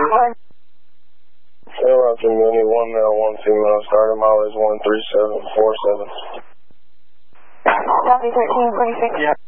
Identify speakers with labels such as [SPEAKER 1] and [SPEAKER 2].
[SPEAKER 1] Roger, Mooney, 1 male, 1 female, starting mileage 13747.
[SPEAKER 2] Copy 1326.
[SPEAKER 3] Yeah.